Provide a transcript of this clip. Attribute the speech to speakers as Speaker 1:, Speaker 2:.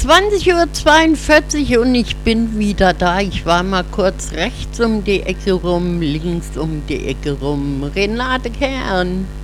Speaker 1: 20:42 Uhr und ich bin wieder da. Ich war mal kurz rechts um die Ecke rum, links um die Ecke rum. Renate Kern.